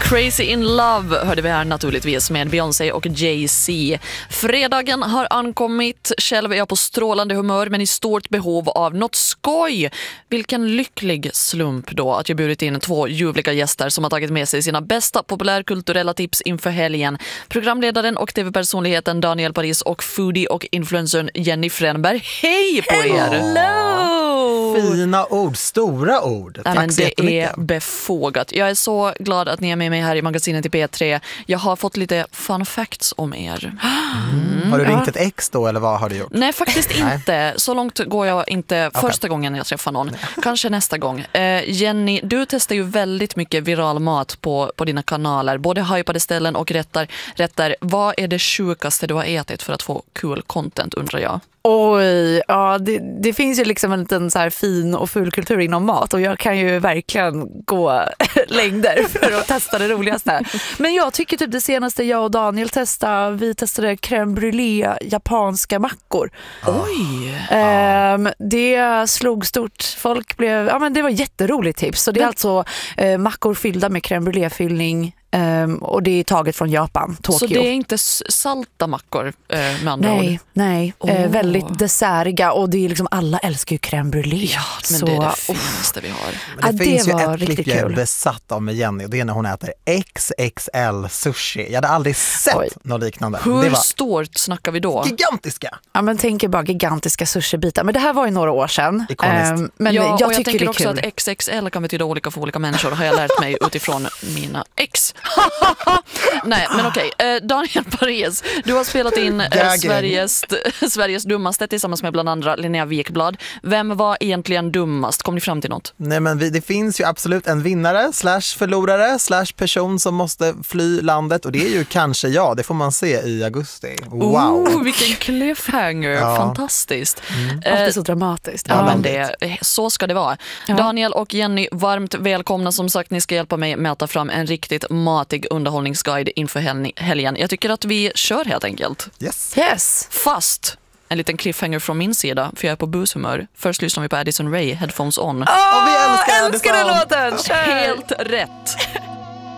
Crazy in Love hörde vi här naturligtvis med Beyoncé och Jay-Z. Fredagen har ankommit. Själv är jag på strålande humör men i stort behov av något skoj. Vilken lycklig slump då att jag bjudit in 2 ljuvliga gäster som har tagit med sig sina bästa populärkulturella tips inför helgen. Programledaren och tv-personligheten Daniel Paris och foodie och influencern Jenny Fränberg. Hej på er! Hello! Fina ord, stora ord. Tack men så det jättemycket. är befogat. Jag är så glad att ni är med mig här i magasinet i P3. Jag har fått lite fun facts om er. Har du ringt ett ex då eller vad har du gjort? Nej, faktiskt inte. Så långt går jag inte första gången jag träffar någon. Kanske nästa gång. Jenny, du testar ju väldigt mycket viral mat på dina kanaler. Både hypade ställen och rätter. Vad är det sjukaste du har ätit för att få cool content, undrar jag? Oj, ja, det finns ju liksom en liten så här fin och ful kultur inom mat och jag kan ju verkligen gå längder för att testa det roligaste. Men jag tycker typ det senaste jag och Daniel vi testade crème brûlée japanska mackor. Oj! Det slog stort. Folk blev, men det var jätteroligt tips. Så det är alltså mackor fyllda med crème brûlée-fyllning. Och det är taget från Japan, Tokyo. Så det är inte salta mackor med andra ord? Nej. Väldigt dessertiga och det är liksom, alla älskar ju crème brûlée. Ja, men så, det är det finaste vi har. Men det finns ju ett riktigt klipp jag är kul. besatt av med Jenny och det är när hon äter XXL sushi. Jag hade aldrig sett något liknande. Hur Det var stort snackar vi då? gigantiska. Ja, men tänker bara gigantiska sushibitar. Men det här var ju några år sedan. Ikoniskt. Men jag jag tycker tänker det är också kul. att XXL kan betyda olika för olika människor, har jag lärt mig utifrån mina ex. Nej, men okej. Daniel Paris, du har spelat in Sveriges dummaste tillsammans med bland andra Linnea Wikblad. Vem var egentligen dummast? Kom ni fram till något? Nej, men det finns ju absolut en vinnare / förlorare / person som måste fly landet och det är ju kanske jag. Det får man se i augusti. Wow. Vilken cliffhanger. Ja. Fantastiskt. Alltid så dramatiskt. Ja, men väldigt. så ska det vara. Ja. Daniel och Jenny, varmt välkomna. Som sagt, ni ska hjälpa mig med att ta fram en riktigt matig underhållningsguide inför helgen. Jag tycker att vi kör helt enkelt. Yes. Fast en liten cliffhanger från min sida, för jag är på bushumör. Först lyssnar vi på Addison Rae, Headphones On. Och vi älskar den låten! Kör! Helt rätt.